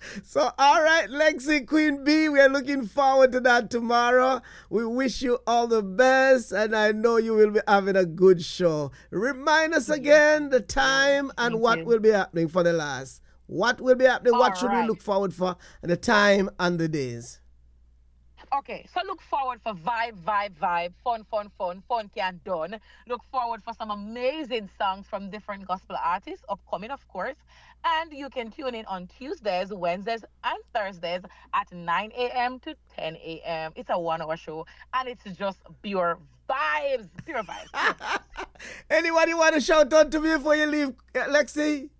So, all right, Lexi, Queen B, we are looking forward to that tomorrow. We wish you all the best, and I know you will be having a good show. Remind us again the time and Thank what you. will be happening for the last. What will be happening? All What should we right. look forward for? And the time and the days. Okay, so look forward for vibe, fun can done. Look forward for some amazing songs from different gospel artists upcoming, of course. And you can tune in on Tuesdays, Wednesdays, and Thursdays at 9 a.m. to 10 a.m. It's a 1 hour show, and it's just pure vibes, pure vibes. Anybody want to shout out to me before you leave, Lexi?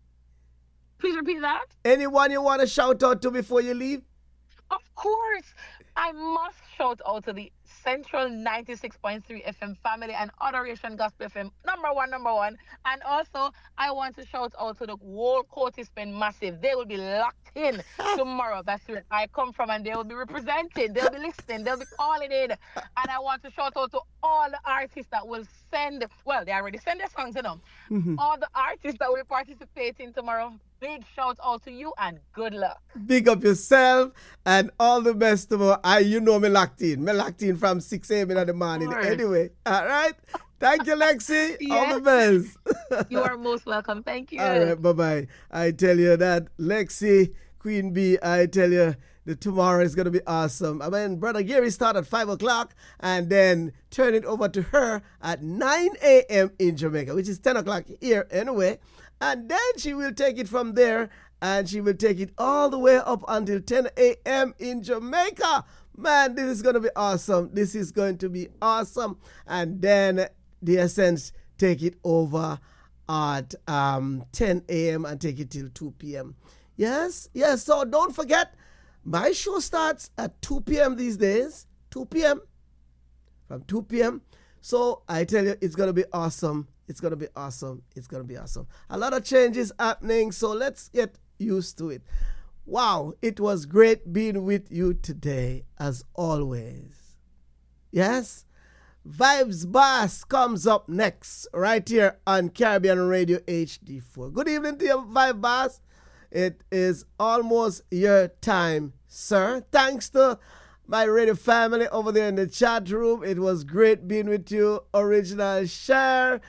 Please repeat that. Anyone you want to shout out to before you leave? Of course, I must shout out to the Central 96.3 FM family and Adoration Gospel FM, number one. And also, I want to shout out to the whole Curtis Pen Massive. They will be locked in tomorrow. That's where I come from, and they will be representing. They'll be listening. They'll be calling in. And I want to shout out to all the artists that will send, well, they already send their songs, All the artists that will be participating tomorrow. Big shout out to you and good luck. Big up yourself and all the best tomorrow. You know me locked in. Me locked in from 6 a.m. in the morning. Anyway, all right. Thank you, Lexi. All the best. You are most welcome. Thank you. All right, bye-bye. I tell you that Lexi, Queen B, I tell you the tomorrow is going to be awesome. I mean, Brother Gary start at 5 o'clock and then turn it over to her at 9 a.m. in Jamaica, which is 10 o'clock here anyway. And then she will take it from there and she will take it all the way up until 10 a.m. in Jamaica. Man, this is going to be awesome. This is going to be awesome. And then the Essence take it over at 10 a.m. and take it till 2 p.m. Yes. So don't forget, my show starts at 2 p.m. these days. 2 p.m. From 2 p.m. So I tell you, it's going to be awesome. It's going to be awesome. It's going to be awesome. A lot of changes happening, so let's get used to it. Wow, it was great being with you today, as always. Yes? Vibes Boss comes up next, right here on Caribbean Radio HD4. Good evening to you, Vibe Boss. It is almost your time, sir. Thanks to my radio family over there in the chat room. It was great being with you. Original Share.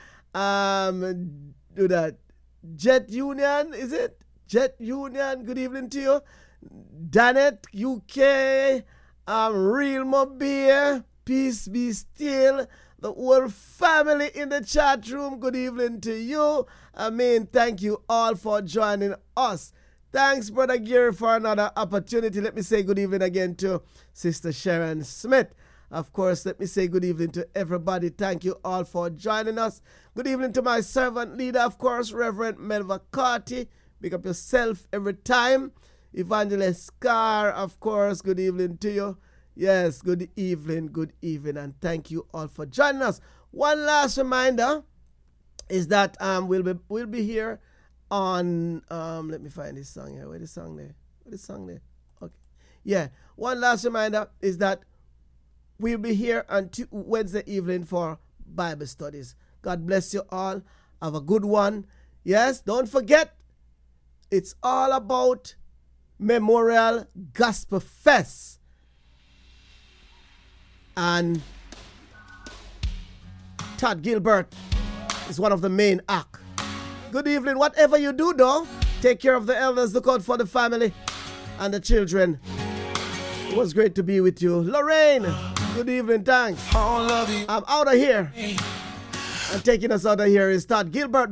Do that. Jet Union, is it? Jet Union, good evening to you. Danet, UK. Real Mobile. Peace be still. The whole family in the chat room, good evening to you. Thank you all for joining us. Thanks, Brother Gary, for another opportunity. Let me say good evening again to Sister Sharon Smith. Of course, let me say good evening to everybody. Thank you all for joining us. Good evening to my servant leader, of course, Reverend Melva Carty. Pick up yourself every time. Evangelist Carr, of course, good evening to you. Yes, good evening, and thank you all for joining us. One last reminder is that we'll be here on let me find this song here. Where's the song there? Okay. Yeah. One last reminder is that we'll be here on Wednesday evening for Bible studies. God bless you all. Have a good one. Yes, don't forget, it's all about Memorial Gospel Fest. And Todd Gilbert is one of the main acts. Good evening. Whatever you do, though, take care of the elders, look out for the family and the children. It was great to be with you. Lorraine, good evening. Thanks. I'm out of here. And taking us out of here is Todd Gilbert.